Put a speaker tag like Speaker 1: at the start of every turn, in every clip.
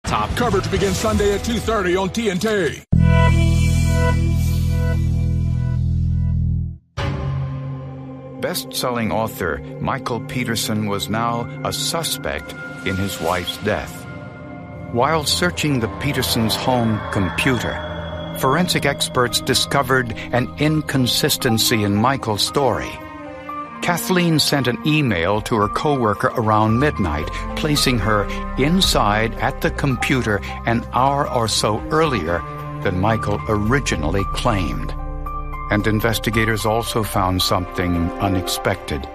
Speaker 1: Top coverage begins Sunday at 2:30 on TNT.
Speaker 2: Best-selling author Michael Peterson was now a suspect in his wife's death. While searching the Petersons' home computer, forensic experts discovered an inconsistency in Michael's story. Kathleen sent an email to her coworker around midnight, placing her inside at the computer an hour or so earlier than Michael originally claimed. And investigators also found something unexpected.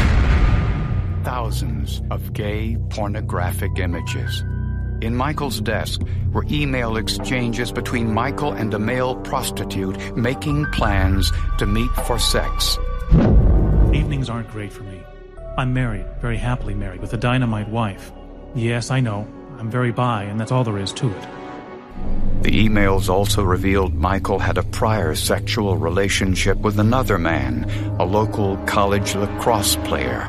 Speaker 2: Thousands of gay pornographic images. In Michael's desk were email exchanges between Michael and a male prostitute making plans to meet for sex.
Speaker 3: Evenings aren't great for me. I'm married, very happily married, with a dynamite wife. Yes, I know, I'm very bi, and that's all there is to it.
Speaker 2: The emails also revealed Michael had a prior sexual relationship with another man, a local college lacrosse player.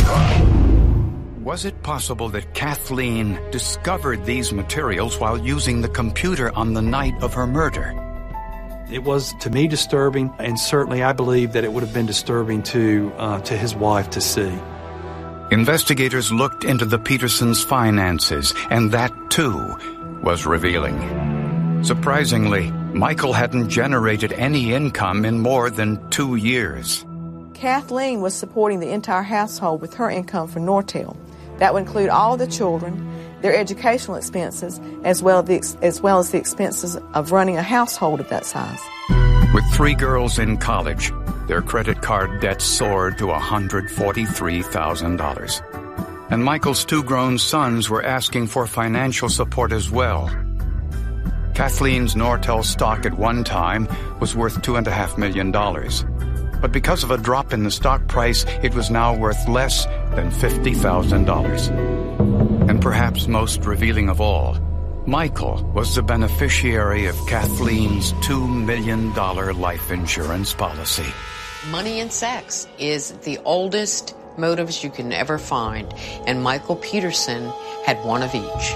Speaker 2: Was it possible that Kathleen discovered these materials while using the computer on the night of her murder?
Speaker 4: It was, to me, disturbing, and certainly I believe that it would have been disturbing to his wife to see.
Speaker 2: Investigators looked into the Petersons' finances, and that, too, was revealing. Surprisingly, Michael hadn't generated any income in more than 2 years.
Speaker 5: Kathleen was supporting the entire household with her income from Nortel. That would include all the children, their educational expenses, as well as the expenses of running a household of that size.
Speaker 2: With 3 girls in college, their credit card debt soared to $143,000. And Michael's 2 grown sons were asking for financial support as well. Kathleen's Nortel stock at one time was worth $2.5 million. But because of a drop in the stock price, it was now worth less than $50,000. And perhaps most revealing of all, Michael was the beneficiary of Kathleen's $2 million life insurance policy.
Speaker 6: Money and sex is the oldest motives you can ever find, and Michael Peterson had one of each.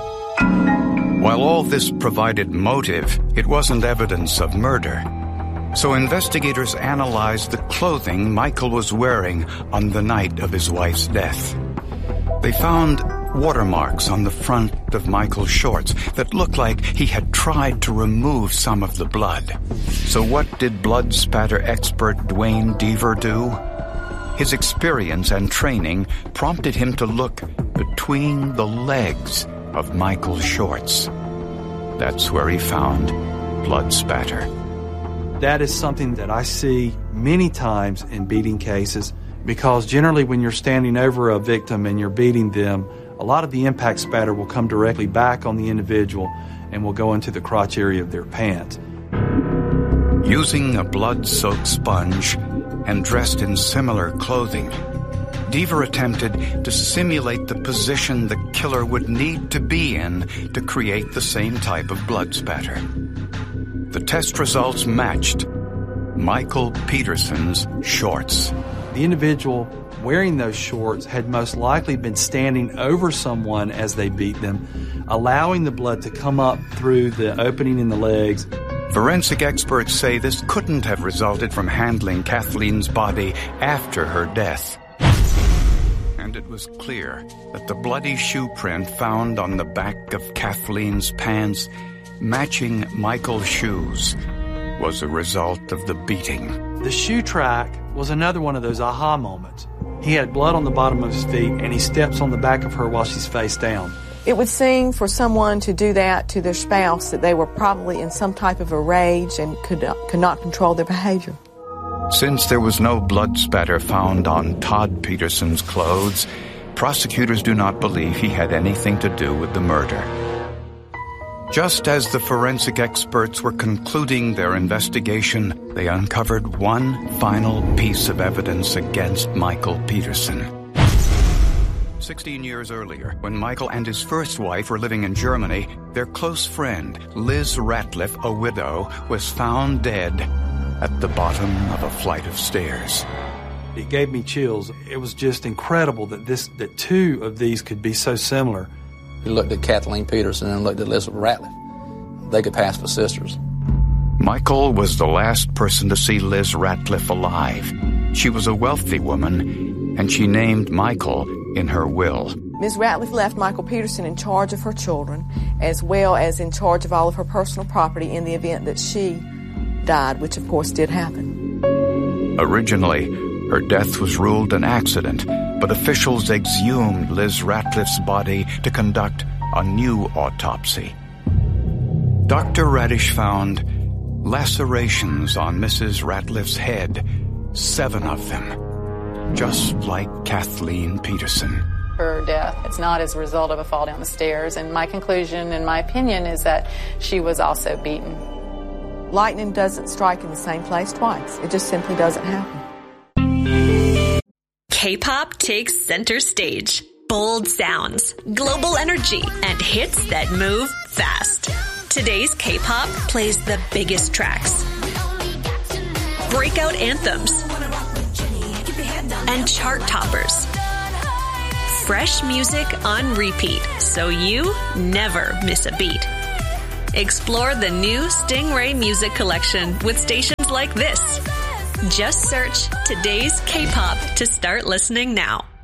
Speaker 2: While all this provided motive, it wasn't evidence of murder. So investigators analyzed the clothing Michael was wearing on the night of his wife's death. They found watermarks on the front of Michael's shorts that looked like he had tried to remove some of the blood. So what did blood spatter expert Dwayne Deaver do? His experience and training prompted him to look between the legs of Michael's shorts. That's where he found blood spatter.
Speaker 4: That is something that I see many times in beating cases, because generally when you're standing over a victim and you're beating them, a lot of the impact spatter will come directly back on the individual and will go into the crotch area of their pants.
Speaker 2: Using a blood-soaked sponge and dressed in similar clothing, Deaver attempted to simulate the position the killer would need to be in to create the same type of blood spatter. The test results matched Michael Peterson's shorts.
Speaker 4: The individual wearing those shorts had most likely been standing over someone as they beat them, allowing the blood to come up through the opening in the legs.
Speaker 2: Forensic experts say this couldn't have resulted from handling Kathleen's body after her death. And it was clear that the bloody shoe print found on the back of Kathleen's pants, matching Michael's shoes, was a result of the beating.
Speaker 4: The shoe track was another one of those aha moments. He had blood on the bottom of his feet, and he steps on the back of her while she's face down.
Speaker 5: It would seem for someone to do that to their spouse that they were probably in some type of a rage and could not control their behavior.
Speaker 2: Since there was no blood spatter found on Todd Peterson's clothes, prosecutors do not believe he had anything to do with the murder. Just as the forensic experts were concluding their investigation, they uncovered one final piece of evidence against Michael Peterson. 16 years earlier, when Michael and his first wife were living in Germany, their close friend, Liz Ratliff, a widow, was found dead at the bottom of a flight of stairs.
Speaker 4: It gave me chills. It was just incredible that 2 of these could be so similar.
Speaker 7: We looked at Kathleen Peterson and looked at Elizabeth Ratliff. They could pass for sisters.
Speaker 2: Michael was the last person to see Liz Ratliff alive. She was a wealthy woman, and she named Michael in her will.
Speaker 5: Ms. Ratliff left Michael Peterson in charge of her children, as well as in charge of all of her personal property in the event that she died, which of course did happen.
Speaker 2: Originally, her death was ruled an accident, but officials exhumed Liz Ratliff's body to conduct a new autopsy. Dr. Radish found lacerations on Mrs. Ratliff's head, 7 of them, just like Kathleen Peterson.
Speaker 8: Her death, it's not as a result of a fall down the stairs, and my conclusion, in my opinion, is that she was also beaten.
Speaker 5: Lightning doesn't strike in the same place twice. It just simply doesn't happen.
Speaker 9: K-pop takes center stage. Bold sounds, global energy, and hits that move fast. Today's K-pop plays the biggest tracks, breakout anthems, and chart toppers. Fresh music on repeat, so you never miss a beat. Explore the new Stingray Music Collection with stations like this. Just search Today's K-pop to start listening now.